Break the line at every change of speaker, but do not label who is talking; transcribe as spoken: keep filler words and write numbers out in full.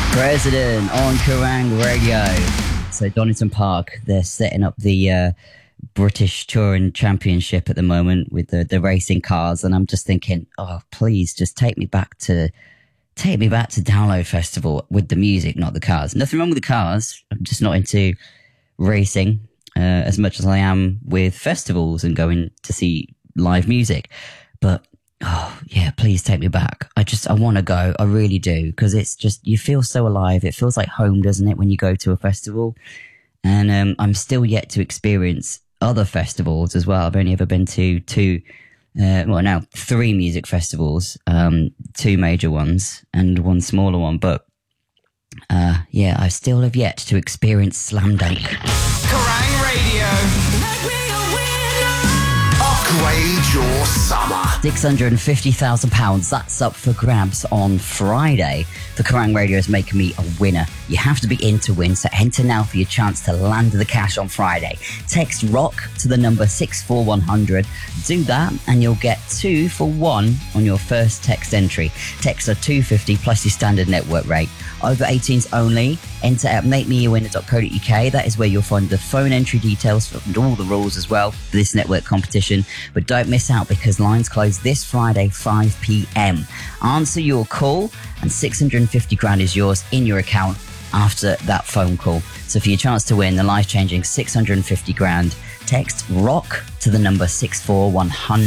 President on Kerrang Radio. So Donington Park, they're setting up the uh, British Touring Championship at the moment with the, the racing cars, and I'm just thinking, oh, please just take me back to take me back to Download Festival with the music, not the cars. Nothing wrong with the cars. I'm just not into racing uh, as much as I am with festivals and going to see live music. But oh, yeah, please take me back. I just, I want to go. I really do. Because it's just, you feel so alive. It feels like home, doesn't it, when you go to a festival? And um, I'm still yet to experience other festivals as well. I've only ever been to two, uh, well, now three music festivals, um, two major ones and one smaller one. But uh, yeah, I still have yet to experience Slam Dunk.
Kerrang Radio. Upgrade your summer.
six hundred fifty thousand pounds, that's up for grabs on Friday. The Kerrang Radio is making me a winner. You have to be in to win, so enter now for your chance to land the cash on Friday. Text ROCK to the number six four one hundred. Do that and you'll get two for one on your first text entry. Texts are two fifty plus your standard network rate. Over eighteens only. Enter at make me a winner dot co dot uk. That is where you'll find the phone entry details and all the rules as well for this network competition. But don't miss out because lines close this Friday, five p.m. Answer your call and six hundred fifty grand is yours in your account after that phone call. So for your chance to win the life-changing six hundred fifty grand, text ROCK to the number six four one hundred.